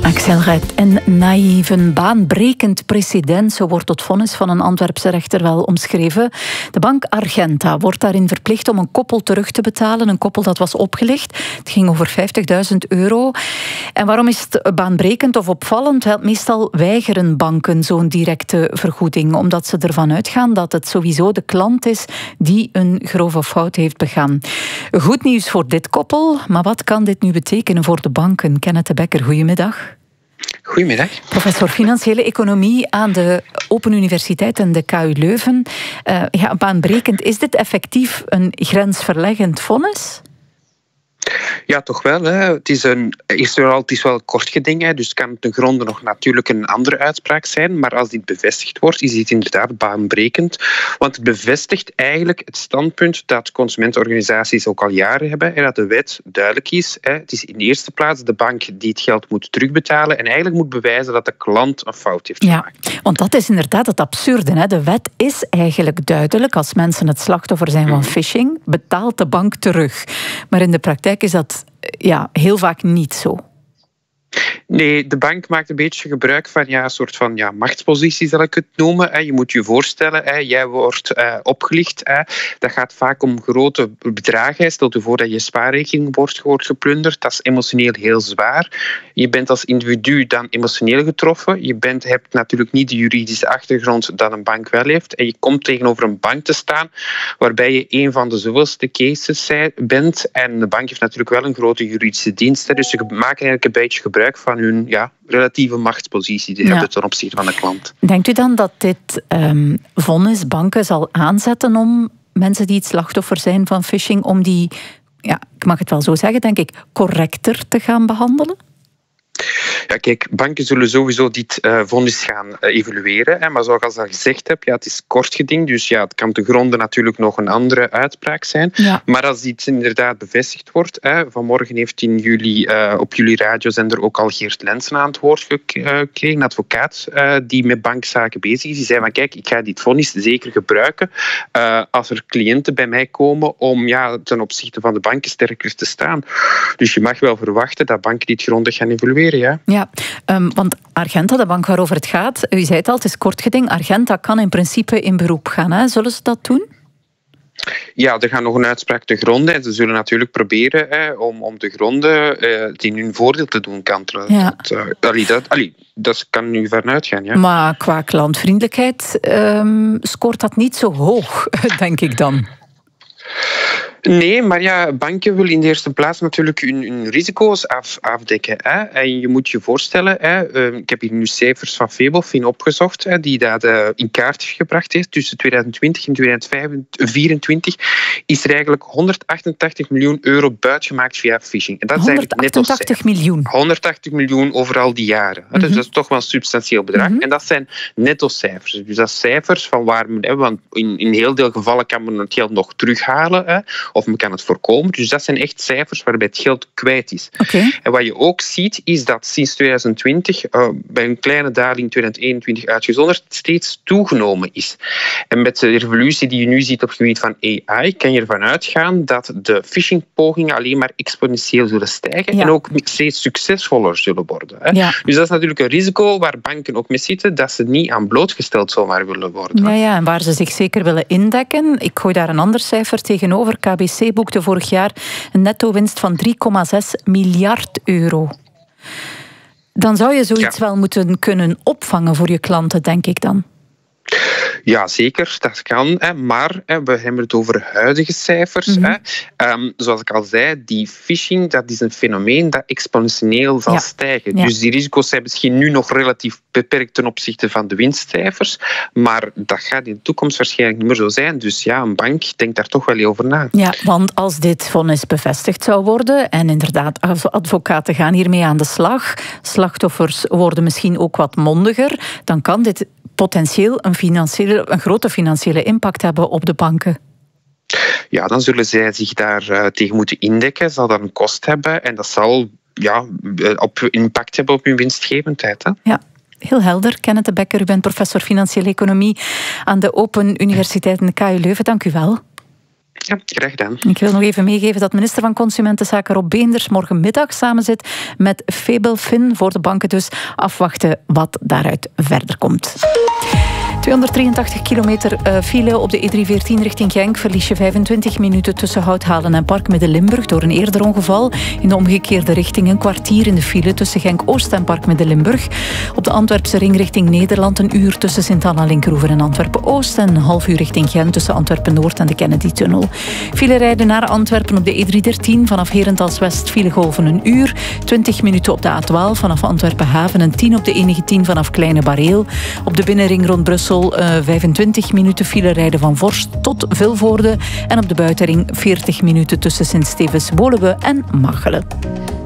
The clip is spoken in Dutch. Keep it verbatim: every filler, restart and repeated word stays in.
Axel Red en naïef, een baanbrekend precedent, zo wordt het vonnis van een Antwerpse rechter wel omschreven. De bank Argenta wordt daarin verplicht om een koppel terug te betalen, een koppel dat was opgelicht. Het ging over vijftigduizend euro. En waarom is het baanbrekend of opvallend? Wel, meestal weigeren banken zo'n directe vergoeding, omdat ze ervan uitgaan dat het sowieso de klant is die een grove fout heeft begaan. Goed nieuws voor dit koppel, maar wat kan dit nu betekenen voor de banken? Kenneth de Bekker, goedemiddag. Goedemiddag. Professor Financiële Economie aan de Open Universiteit en de K U Leuven. Uh, ja, baanbrekend, is dit effectief een grensverleggend vonnis? Ja, toch wel. Hè. Het is een, eerst wel, het is wel een kort geding, hè, dus kan ten gronde nog natuurlijk een andere uitspraak zijn. Maar als dit bevestigd wordt, is dit inderdaad baanbrekend. Want het bevestigt eigenlijk het standpunt dat consumentenorganisaties ook al jaren hebben en dat de wet duidelijk is. Hè. Het is in de eerste plaats de bank die het geld moet terugbetalen en eigenlijk moet bewijzen dat de klant een fout heeft gemaakt. Ja, want dat is inderdaad het absurde. Hè. De wet is eigenlijk duidelijk. Als mensen het slachtoffer zijn van phishing, betaalt de bank terug. Maar in de praktijk is dat ja, heel vaak niet zo. Nee, de bank maakt een beetje gebruik van ja, een soort van ja, machtspositie, zal ik het noemen. Je moet je voorstellen, jij wordt uh, opgelicht. Dat gaat vaak om grote bedragen. Stel je voor dat je spaarrekening wordt, wordt geplunderd. Dat is emotioneel heel zwaar. Je bent als individu dan emotioneel getroffen. Je bent, hebt natuurlijk niet de juridische achtergrond dat een bank wel heeft. En je komt tegenover een bank te staan waarbij je een van de zoveelste cases bent. En de bank heeft natuurlijk wel een grote juridische dienst. Dus ze maken eigenlijk een beetje gebruik van hun ja, relatieve machtspositie die ja. hebben ten opzichte van de klant. Denkt u dan dat dit um, vonnis banken zal aanzetten om mensen die het slachtoffer zijn van phishing, om die, ja, ik mag het wel zo zeggen, denk ik, correcter te gaan behandelen? Ja, kijk, banken zullen sowieso dit uh, vonnis gaan uh, evalueren. Hè, maar zoals ik al gezegd heb, ja, het is kort geding. Dus ja, het kan te gronden natuurlijk nog een andere uitspraak zijn. Ja. Maar als dit inderdaad bevestigd wordt... Hè, vanmorgen heeft in jullie, uh, op jullie radiozender ook al Geert Lensen aan het woord gekregen, een advocaat uh, die met bankzaken bezig is. Die zei van, kijk, ik ga dit vonnis zeker gebruiken uh, als er cliënten bij mij komen om ja, ten opzichte van de banken sterker te staan. Dus je mag wel verwachten dat banken dit grondig gaan evalueren. Ja, ja um, want Argenta, de bank waarover het gaat, u zei het al, het is kort geding. Argenta kan in principe in beroep gaan. Hè? Zullen ze dat doen? Ja, er gaat nog een uitspraak te gronden. En ze zullen natuurlijk proberen hè, om, om de gronden uh, het in hun voordeel te doen kantelen. Ja. Dat, uh, allee, dat, allee, dat kan nu vanuit gaan. Ja. Maar qua klantvriendelijkheid um, scoort dat niet zo hoog, denk ik dan. Nee, maar ja, banken willen in de eerste plaats natuurlijk hun, hun risico's af, afdekken. Hè. En je moet je voorstellen, hè, ik heb hier nu cijfers van Febelfin opgezocht, hè, die dat uh, in kaart gebracht heeft. Tussen twintig twintig en twintig vierentwintig is er eigenlijk honderdachtentachtig miljoen euro buitgemaakt via phishing. En dat honderdachtentachtig miljoen? honderdtachtig miljoen over al die jaren. Mm-hmm. Dus dat is toch wel een substantieel bedrag. Mm-hmm. En dat zijn netto-cijfers. Dus dat zijn cijfers van waar men... Hè, want in, in heel veel gevallen kan men het geld nog terughalen, hè, of men kan het voorkomen. Dus dat zijn echt cijfers waarbij het geld kwijt is. Okay. En wat je ook ziet, is dat sinds twintig twintig, uh, bij een kleine daling twintig eenentwintig uitgezonderd, steeds toegenomen is. En met de revolutie die je nu ziet op het gebied van A I, kan je ervan uitgaan dat de phishingpogingen alleen maar exponentieel zullen stijgen ja. en ook steeds succesvoller zullen worden. Hè. Ja. Dus dat is natuurlijk een risico waar banken ook mee zitten, dat ze niet aan blootgesteld zomaar willen worden. Ja, ja, en waar ze zich zeker willen indekken. Ik gooi daar een ander cijfer tegenover. K B C boekte vorig jaar een netto-winst van drie komma zes miljard euro. Dan zou je zoiets ja. wel moeten kunnen opvangen voor je klanten, denk ik dan. Ja, zeker, dat kan. Hè. Maar hè, we hebben het over huidige cijfers. Mm-hmm. Hè. Um, zoals ik al zei, die phishing, dat is een fenomeen dat exponentieel zal ja. stijgen. Ja. Dus die risico's zijn misschien nu nog relatief beperkt ten opzichte van de winstcijfers. Maar dat gaat in de toekomst waarschijnlijk niet meer zo zijn. Dus ja, een bank denkt daar toch wel over na. Ja, want als dit vonnis bevestigd zou worden, en inderdaad, advocaten gaan hiermee aan de slag, slachtoffers worden misschien ook wat mondiger, dan kan dit potentieel een, financiële, een grote financiële impact hebben op de banken. Ja, dan zullen zij zich daar uh, tegen moeten indekken. Zal dat een kost hebben en dat zal ja, op impact hebben op hun winstgevendheid. Hè? Ja. Heel helder. Kenneth de Bekker, u bent professor Financiële Economie aan de Open Universiteit in de K U Leuven. Dank u wel. Ja, graag gedaan. Ik wil nog even meegeven dat minister van Consumentenzaken Rob Beenders morgenmiddag samenzit met Febelfin voor de banken. Dus afwachten wat daaruit verder komt. tweehonderddrieëntachtig kilometer file op de E drie veertien richting Genk. Verlies je vijfentwintig minuten tussen Houthalen en Park Midden-Limburg door een eerder ongeval. In de omgekeerde richting een kwartier in de file tussen Genk-Oost en Park Midden-Limburg. Op de Antwerpse ring richting Nederland een uur tussen Sint-Anna-Linkeroever en Antwerpen-Oost. En een half uur richting Gent tussen Antwerpen-Noord en de Kennedy-tunnel. File rijden naar Antwerpen op de E drie dertien. Vanaf Herentals-West filegolven een uur. twintig minuten op de A twaalf vanaf Antwerpen-Haven en tien op de E negentien vanaf Kleine Bareel. Op de binnenring rond Brussel Uh, vijfentwintig minuten file rijden van Vorst tot Vilvoorde. En op de buitenring veertig minuten tussen Sint-Stevens, Woluwe en Machelen.